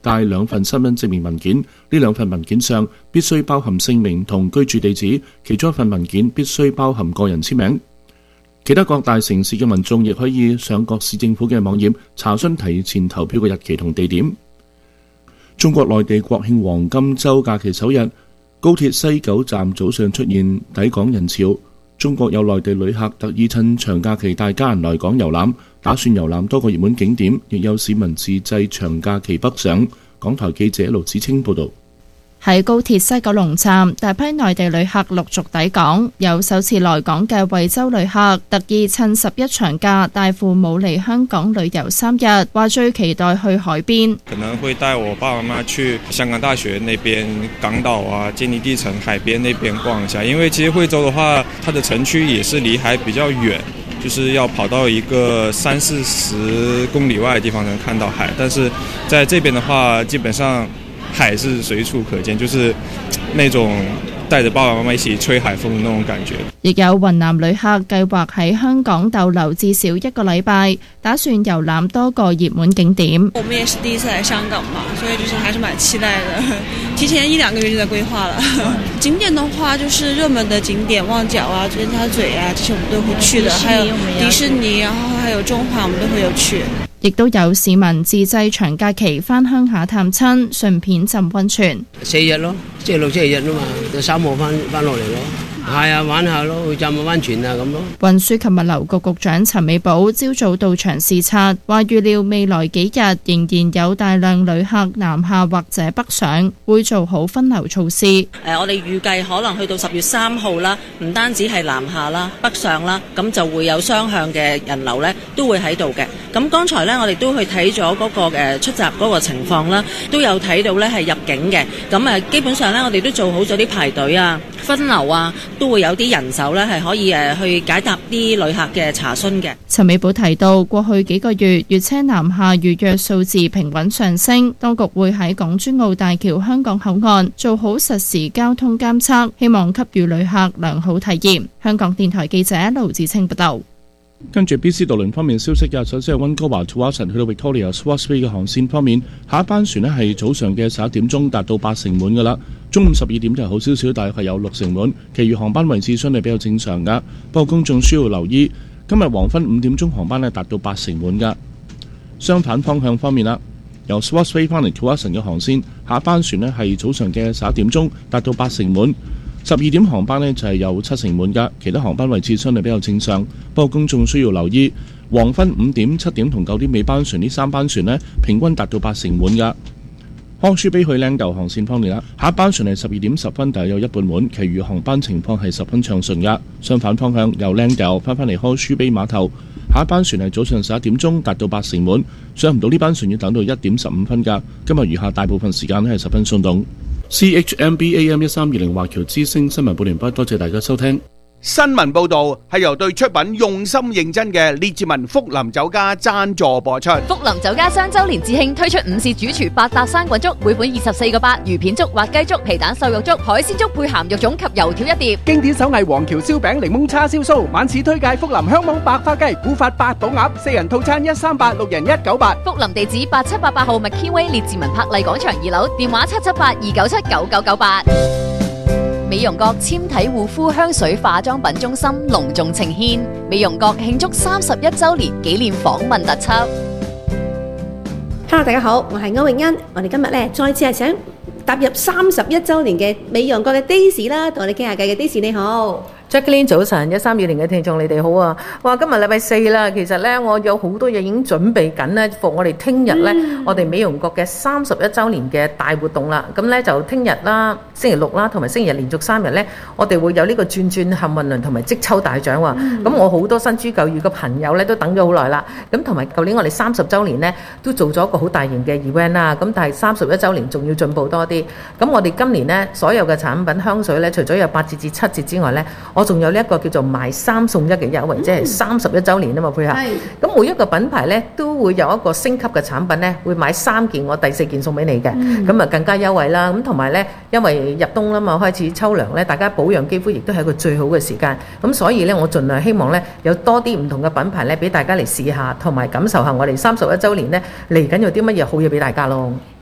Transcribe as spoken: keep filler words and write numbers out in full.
帶兩份身份證明文件，呢兩份文件上必須包含姓名同居住地址，其中一份文件必須包含個人簽名。其他各大城市嘅民眾亦可以上各市政府嘅網頁查詢提前投票嘅日期同地點。中國內地國慶黃金週假期首日，高鐵西九站早上出現抵港人潮。中國有內地旅客特意趁長假期帶家人來港遊覽，打算遊覽多個熱門景點，亦有市民自製長假期北上。港台記者盧子清報導。 喺高鐵西九龍站，大批內地旅客陸續抵港，有首次來港嘅惠州旅客特意趁十一長假帶父母嚟香港旅遊三日，話最期待去海邊。 可能會帶我爸爸媽媽去香港大學那邊港島啊、堅尼地城海邊那邊逛一下，因為其實惠州的話，它的城區也是離海比較遠，就是要跑到一個三四十公里外的地方才能看到海，但是在這邊的話，基本上海是隨處可見，就是那種帶着爸爸媽媽一起吹海風的那種感覺。 亦有雲南旅客計劃喺香港逗留至少一個禮拜，打算遊覽多個熱門景點。 我們也是第一次來香港嘛，所以就是還是蠻期待的，提前一兩個月就在規劃了。景點的話，就是熱門的景點，旺角啊、尖沙咀啊，這些我們都會去的，還有迪士尼，然後還有中環，我們都會有去。 亦都有市民自製長假期返鄉下探親，順便浸溫泉。 四日咯，即係六七日啊嘛，就三號翻翻落嚟咯。係啊，玩下咯，去浸下溫泉啊咁咯。 運輸及物流局局長陳美寶朝早到場視察，話預料未來幾日仍然有大量旅客南下或者北上，會做好分流措施。誒、 呃，我哋預計可能去到十月三號啦，唔單止係南下啦、北上啦，咁就會有雙向嘅人流咧，都會喺度嘅。咁剛才咧，我哋都去睇咗嗰個誒出閘嗰個情況啦，都有睇到咧係入境嘅。咁誒，基本上咧，我哋都做好咗啲排隊啊、分流啊。都會有啲人手咧，係可以誒去解答啲旅客嘅查詢嘅。 陳美寶提到，過去幾個月粵車南下預約數字平穩上升，當局會喺港珠澳大橋香港口岸做好實時交通監測，希望給予旅客良好體驗。香港電台記者盧子清報道。 跟住 B C 渡輪方面消息，首先係溫哥華 Tsawwassen 去到 Victoria Swartz Bay 嘅航線方面，下一班船呢係早上嘅十一點鐘達到八成滿㗎啦。中午十二點就好少少，大約係有六成滿，其餘航班位置相對比較正常㗎。不過公眾需要留意，今日黃昏五點鐘航班呢達到八成滿㗎。相反方向方面啦，由 Swartz Bay 翻嚟 Tsawwassen 嘅航線，下一班船呢係早上嘅十一點鐘達到八成滿。十二點航班呢就係有七成滿㗎，其他航班位置相對比較正常。不過公眾需要留意，黃昏五點、七點同九點尾班船呢三班船呢平均達到八成滿㗎。康舒比去靚舊航線方面啦，下一班船係十二點十分，大約有一半滿，其餘航班情況係十分暢順㗎。相反方向由靚舊翻返嚟康舒比碼頭，下一班船係早上十一點鐘達到八成滿，上唔到呢班船要等到一點十五分㗎。今日餘下大部分時間呢係十分鬆動。C H M B A M 一三二零華僑之聲新聞報完畢，多謝大家收聽。 新聞報道係由對出品用心認真嘅列治文福林酒家贊助播出。 福林酒家雙周年致慶推出午市主廚八搭生滾粥，每款二十四個八，魚片粥、滑雞粥、皮蛋瘦肉粥、海鮮粥配鹹肉粽及油條一碟。 經典手藝黃橋燒餅、檸檬叉燒酥，晚市推介福林香網白花雞、古法八寶鴨，四人套餐一三八，六人一九八。 福林地址八七八八號 McKinway 列治文柏麗廣場二樓，電話七七八二九七九九九八。美容閣纖體護膚香水化妝品中心隆重呈獻美容閣慶祝三十一周年紀念訪問特輯。 Hello， 大家好，我係歐永欣。我哋今日咧再次係想踏入三十一周年嘅美容閣嘅 Daisy 啦，同我哋傾下偈嘅 Daisy 你好。 Jacqueline 早晨，一三二零嘅聽眾你哋好啊！哇，今日禮拜四啦，其實咧我有好多嘢已經準備緊咧，服我哋聽日咧，嗯、我哋美容閣嘅三十一週年嘅大活動啦。咁咧就聽日啦，星期六啦，同埋星期日連續三日咧，我哋會有呢個轉轉幸運輪同埋積抽大獎喎。咁、嗯、我好多新豬舊魚嘅朋友咧都等咗好耐啦。咁同埋舊年我哋三十週年咧都做咗一個好大型嘅 event 啦。咁但係三十一週年仲要進步多啲。咁我哋今年咧所有嘅產品香水咧，除咗有八折至七折之外咧，我仲有呢一個叫做買三送一嘅優惠，嗯、即係三十一週年啊嘛配合。咁每一個品牌咧都會有一個升級嘅產品咧，會買三件，我第四件送俾你嘅，咁啊、嗯、更加優惠啦。咁同埋咧，因為入冬啦嘛，開始秋涼咧，大家保養肌膚亦都係一個最好嘅時間。咁所以咧，我盡量希望咧有多啲唔同嘅品牌咧，俾大家嚟試下，同埋感受下我哋三十一週年咧嚟緊有啲乜嘢好嘢俾大家咯。